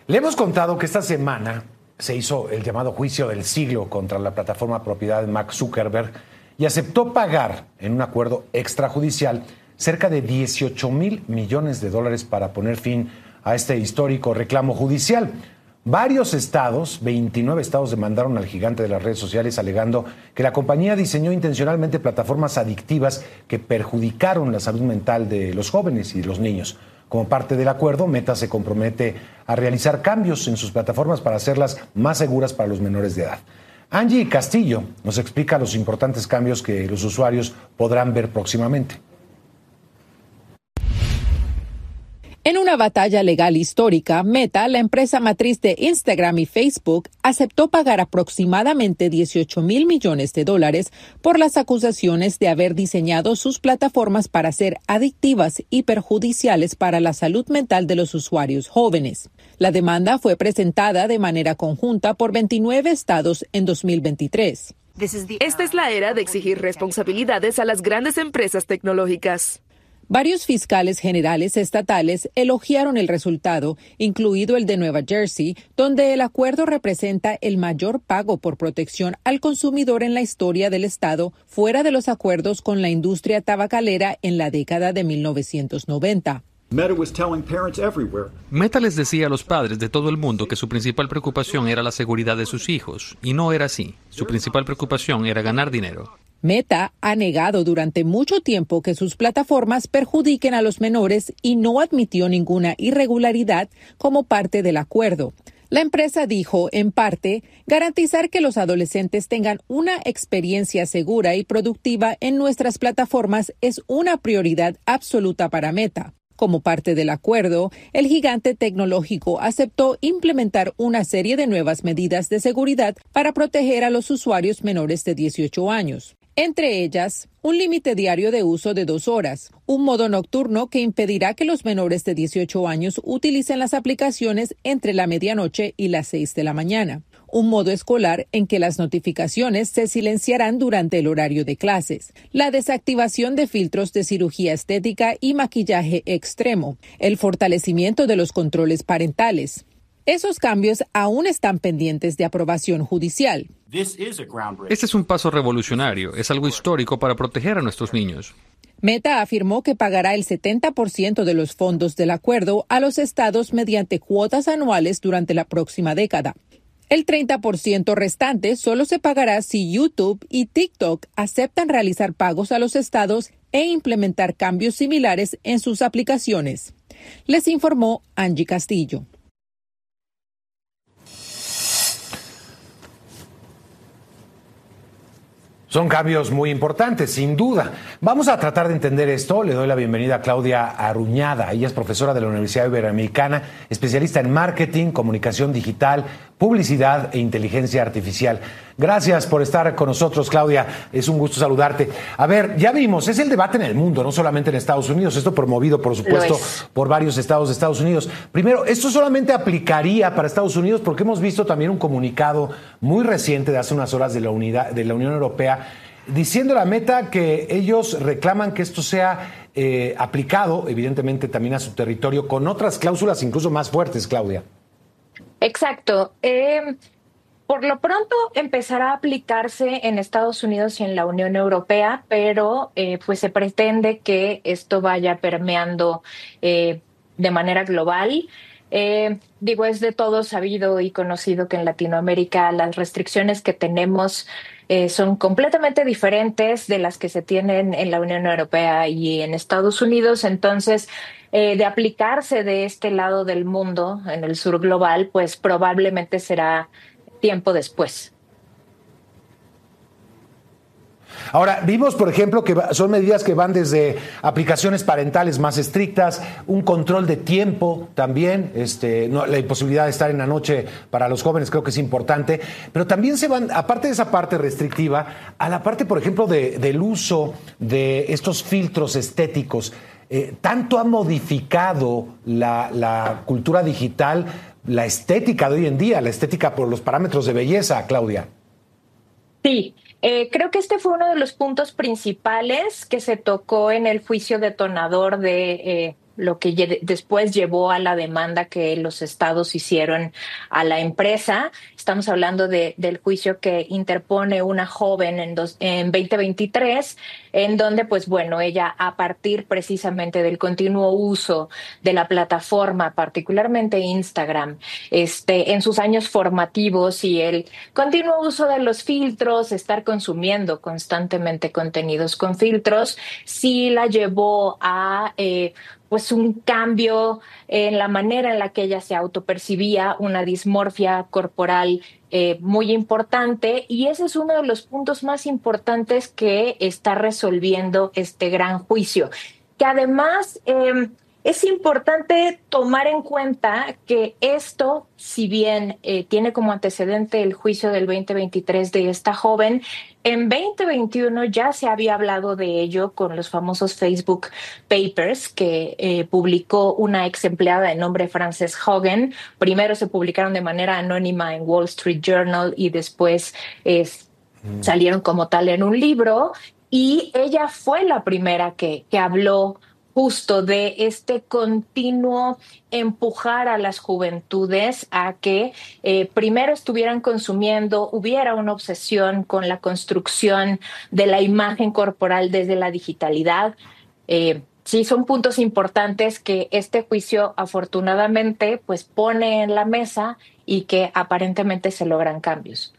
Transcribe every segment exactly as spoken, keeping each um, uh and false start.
Le hemos contado que esta semana se hizo el llamado juicio del siglo contra la plataforma propiedad de Mark Zuckerberg y aceptó pagar en un acuerdo extrajudicial cerca de dieciocho mil millones de dólares para poner fin a este histórico reclamo judicial. Varios estados, veintinueve estados, demandaron al gigante de las redes sociales alegando que la compañía diseñó intencionalmente plataformas adictivas que perjudicaron la salud mental de los jóvenes y de los niños. Como parte del acuerdo, Meta se compromete a realizar cambios en sus plataformas para hacerlas más seguras para los menores de edad. Angie Castillo nos explica los importantes cambios que los usuarios podrán ver próximamente. En una batalla legal histórica, Meta, la empresa matriz de Instagram y Facebook, aceptó pagar aproximadamente dieciocho mil millones de dólares por las acusaciones de haber diseñado sus plataformas para ser adictivas y perjudiciales para la salud mental de los usuarios jóvenes. La demanda fue presentada de manera conjunta por veintinueve estados en dos mil veintitrés. Esta es la era de exigir responsabilidades a las grandes empresas tecnológicas. Varios fiscales generales estatales elogiaron el resultado, incluido el de Nueva Jersey, donde el acuerdo representa el mayor pago por protección al consumidor en la historia del estado, fuera de los acuerdos con la industria tabacalera en la década de mil novecientos noventa. Meta les decía a los padres de todo el mundo que su principal preocupación era la seguridad de sus hijos, y no era así. Su principal preocupación era ganar dinero. Meta ha negado durante mucho tiempo que sus plataformas perjudiquen a los menores y no admitió ninguna irregularidad como parte del acuerdo. La empresa dijo, en parte, garantizar que los adolescentes tengan una experiencia segura y productiva en nuestras plataformas es una prioridad absoluta para Meta. Como parte del acuerdo, el gigante tecnológico aceptó implementar una serie de nuevas medidas de seguridad para proteger a los usuarios menores de dieciocho años. Entre ellas, un límite diario de uso de dos horas, un modo nocturno que impedirá que los menores de dieciocho años utilicen las aplicaciones entre la medianoche y las seis de la mañana, un modo escolar en que las notificaciones se silenciarán durante el horario de clases, la desactivación de filtros de cirugía estética y maquillaje extremo, el fortalecimiento de los controles parentales. Esos cambios aún están pendientes de aprobación judicial. Este es un paso revolucionario, es algo histórico para proteger a nuestros niños. Meta afirmó que pagará el setenta por ciento de los fondos del acuerdo a los estados mediante cuotas anuales durante la próxima década. El treinta por ciento restante solo se pagará si YouTube y TikTok aceptan realizar pagos a los estados e implementar cambios similares en sus aplicaciones. Les informó Angie Castillo. Son cambios muy importantes, sin duda. Vamos a tratar de entender esto. Le doy la bienvenida a Claudia Aruñada. Ella es profesora de la Universidad Iberoamericana, especialista en marketing, comunicación digital, publicidad e inteligencia artificial. Gracias por estar con nosotros, Claudia. Es un gusto saludarte. A ver, ya vimos, es el debate en el mundo, no solamente en Estados Unidos. Esto promovido, por supuesto, por varios estados de Estados Unidos. Primero, ¿esto solamente aplicaría para Estados Unidos? Porque hemos visto también un comunicado muy reciente de hace unas horas de la, unidad, de la Unión Europea diciendo a Meta que ellos reclaman que esto sea eh, aplicado, evidentemente, también a su territorio, con otras cláusulas incluso más fuertes, Claudia. Exacto. Eh, por lo pronto empezará a aplicarse en Estados Unidos y en la Unión Europea, pero eh, pues se pretende que esto vaya permeando eh, de manera global. Eh, digo, es de todo sabido y conocido que en Latinoamérica las restricciones que tenemos eh, son completamente diferentes de las que se tienen en la Unión Europea y en Estados Unidos. Entonces, eh, de aplicarse de este lado del mundo, en el sur global, pues probablemente será tiempo después. Ahora, vimos, por ejemplo, que son medidas que van desde aplicaciones parentales más estrictas, un control de tiempo también, este, no, la imposibilidad de estar en la noche para los jóvenes creo que es importante, pero también se van, aparte de esa parte restrictiva, a la parte, por ejemplo, de, del uso de estos filtros estéticos. Eh, tanto ha modificado la, la cultura digital, la estética de hoy en día, la estética por los parámetros de belleza, Claudia. Sí. Eh, creo que este fue uno de los puntos principales que se tocó en el juicio detonador de, eh, lo que lle- después llevó a la demanda que los estados hicieron a la empresa. Estamos hablando de, del juicio que interpone una joven en, dos, en veinte veintitrés, en donde, pues bueno, ella a partir precisamente del continuo uso de la plataforma, particularmente Instagram, este, en sus años formativos y el continuo uso de los filtros, estar consumiendo constantemente contenidos con filtros, sí la llevó a eh, pues un cambio en la manera en la que ella se autopercibía, una dismorfia corporal eh, muy importante, y ese es uno de los puntos más importantes que está resolviendo este gran juicio, que además eh, es importante tomar en cuenta que esto, si bien eh, tiene como antecedente el juicio del veinte veintitrés de esta joven, en veinte veintiuno ya se había hablado de ello con los famosos Facebook Papers que eh, publicó una ex empleada de nombre Frances Hogan. Primero se publicaron de manera anónima en Wall Street Journal y después eh, mm. salieron como tal en un libro, y ella fue la primera que, que habló justo de este continuo empujar a las juventudes a que eh, primero estuvieran consumiendo, hubiera una obsesión con la construcción de la imagen corporal desde la digitalidad. Eh, sí, son puntos importantes que este juicio afortunadamente pues pone en la mesa y que aparentemente se logran cambios.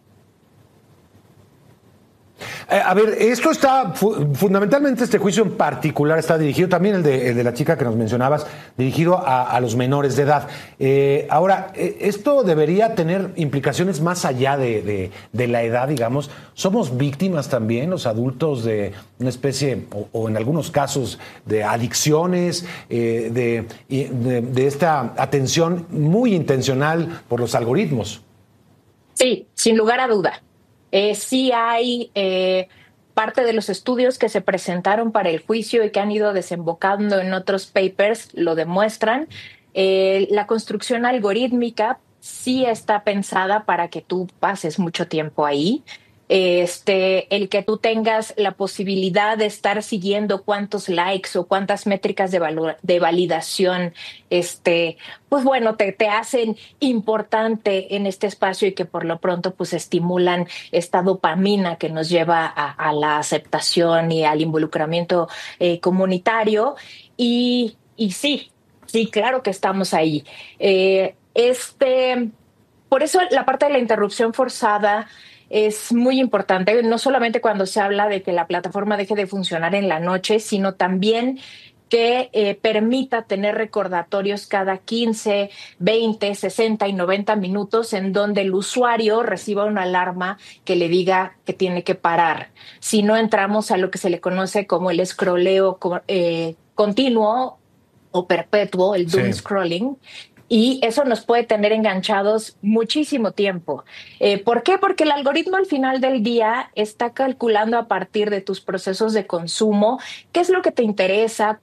Eh, a ver, esto está, fu- fundamentalmente este juicio en particular está dirigido, también el de, el de la chica que nos mencionabas, dirigido a, a los menores de edad. Eh, ahora, eh, esto debería tener implicaciones más allá de, de, de la edad, digamos. ¿Somos víctimas también, los adultos, de una especie, o, o en algunos casos, de adicciones, eh, de, de, de esta atención muy intencional por los algoritmos? Sí, sin lugar a duda. Eh, sí hay eh, parte de los estudios que se presentaron para el juicio y que han ido desembocando en otros papers lo demuestran. Eh, la construcción algorítmica sí está pensada para que tú pases mucho tiempo ahí. Este, el que tú tengas la posibilidad de estar siguiendo cuántos likes o cuántas métricas de, valor, de validación, este, pues bueno, te, te hacen importante en este espacio y que por lo pronto pues estimulan esta dopamina que nos lleva a, a la aceptación y al involucramiento eh, comunitario. Y, y sí, sí, claro que estamos ahí. Eh, este, por eso la parte de la interrupción forzada es muy importante, no solamente cuando se habla de que la plataforma deje de funcionar en la noche, sino también que eh, permita tener recordatorios cada quince, veinte, sesenta y noventa minutos en donde el usuario reciba una alarma que le diga que tiene que parar. Si no, entramos a lo que se le conoce como el scrolleo eh, continuo o perpetuo, el doom sí. scrolling. Y eso nos puede tener enganchados muchísimo tiempo. Eh, ¿Por qué? Porque el algoritmo al final del día está calculando a partir de tus procesos de consumo qué es lo que te interesa,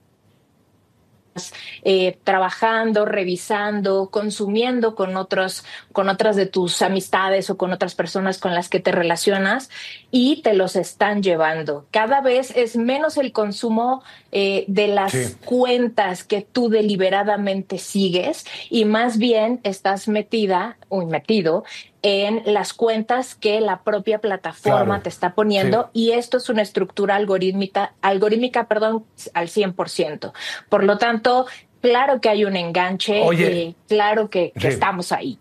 eh, trabajando, revisando, consumiendo con otros, con otras de tus amistades o con otras personas con las que te relacionas, y te los están llevando. Cada vez es menos el consumo eh, de las sí. cuentas que tú deliberadamente sigues, y más bien estás metida o metido en las cuentas que la propia plataforma claro. te está poniendo, sí. y esto es una estructura algorítmica, algorítmica, perdón, al cien por ciento. Por lo tanto, claro que hay un enganche, Oye, eh, claro que, que sí. estamos ahí.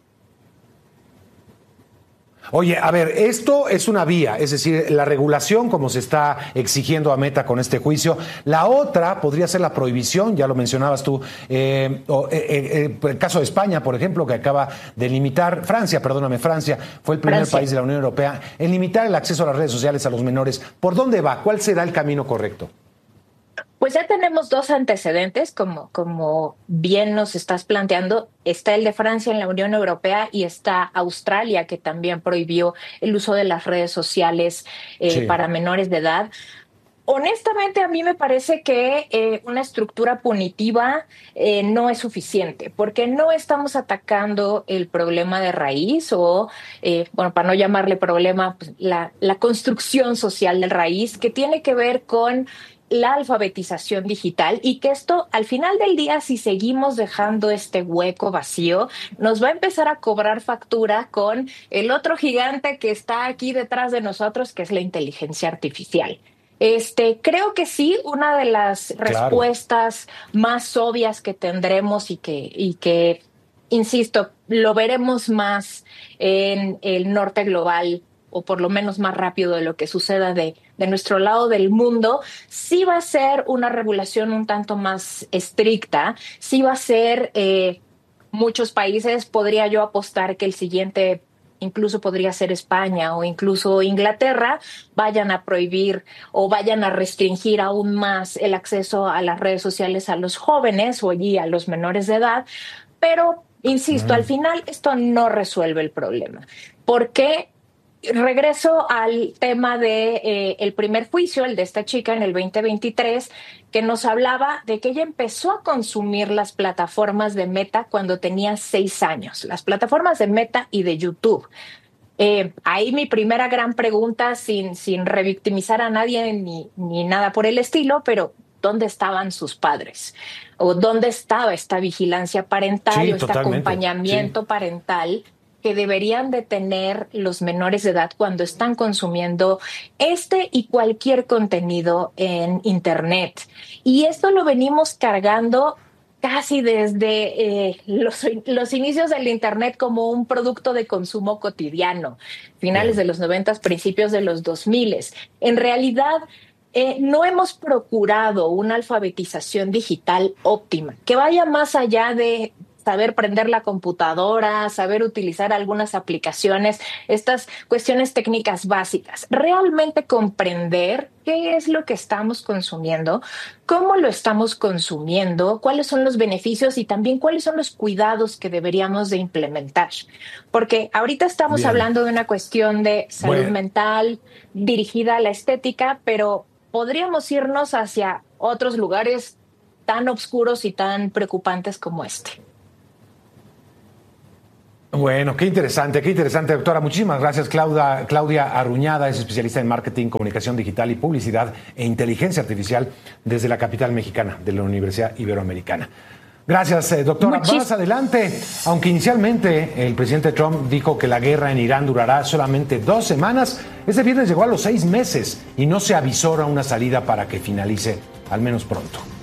Oye, a ver, esto es una vía, es decir, la regulación como se está exigiendo a Meta con este juicio. La otra podría ser la prohibición, ya lo mencionabas tú, eh, o, eh, eh, el caso de España, por ejemplo, que acaba de limitar, Francia, perdóname, Francia fue el primer Francia. país de la Unión Europea en limitar el acceso a las redes sociales a los menores. ¿Por dónde va? ¿Cuál será el camino correcto? Pues ya tenemos dos antecedentes, como, como bien nos estás planteando. Está el de Francia en la Unión Europea y está Australia, que también prohibió el uso de las redes sociales eh, sí. para menores de edad. Honestamente, a mí me parece que eh, una estructura punitiva eh, no es suficiente, porque no estamos atacando el problema de raíz o, eh, bueno, para no llamarle problema, pues, la, la construcción social de raíz, que tiene que ver con la alfabetización digital y que esto, al final del día, si seguimos dejando este hueco vacío, nos va a empezar a cobrar factura con el otro gigante que está aquí detrás de nosotros, que es la inteligencia artificial. Este, creo que sí, una de las Claro. respuestas más obvias que tendremos y que, y que, insisto, lo veremos más en el norte global, o por lo menos más rápido de lo que suceda de, de nuestro lado del mundo, sí va a ser una regulación un tanto más estricta, sí va a ser, eh, muchos países, podría yo apostar que el siguiente, incluso podría ser España o incluso Inglaterra, vayan a prohibir o vayan a restringir aún más el acceso a las redes sociales a los jóvenes o allí a los menores de edad, pero insisto, mm. al final esto no resuelve el problema. ¿Por qué? Regreso al tema de eh, el primer juicio, el de esta chica en el veinte veintitrés, que nos hablaba de que ella empezó a consumir las plataformas de Meta cuando tenía seis años, las plataformas de Meta y de YouTube. Eh, ahí mi primera gran pregunta, sin, sin revictimizar a nadie ni, ni nada por el estilo, pero ¿dónde estaban sus padres? ¿O dónde estaba esta vigilancia parental sí, o este acompañamiento sí. parental que deberían de tener los menores de edad cuando están consumiendo este y cualquier contenido en Internet? Y esto lo venimos cargando casi desde eh, los, los inicios del Internet como un producto de consumo cotidiano, finales de los noventas, principios de los dos miles. En realidad, eh, no hemos procurado una alfabetización digital óptima, que vaya más allá de saber prender la computadora, saber utilizar algunas aplicaciones, estas cuestiones técnicas básicas. Realmente comprender qué es lo que estamos consumiendo, cómo lo estamos consumiendo, cuáles son los beneficios y también cuáles son los cuidados que deberíamos de implementar. Porque ahorita estamos Bien. hablando de una cuestión de salud bueno. mental dirigida a la estética, pero podríamos irnos hacia otros lugares tan oscuros y tan preocupantes como este. Bueno, qué interesante, qué interesante, doctora. Muchísimas gracias, Claudia, Claudia Aruñada, es especialista en marketing, comunicación digital y publicidad e inteligencia artificial desde la capital mexicana de la Universidad Iberoamericana. Gracias, eh, doctora. Muchis- Más adelante, aunque inicialmente el presidente Trump dijo que la guerra en Irán durará solamente dos semanas, este viernes llegó a los seis meses y no se avisora una salida para que finalice, al menos pronto.